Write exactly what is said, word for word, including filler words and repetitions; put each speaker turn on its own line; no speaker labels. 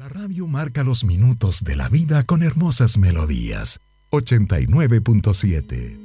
La radio marca los minutos de la vida con hermosas melodías. ochenta y nueve punto siete.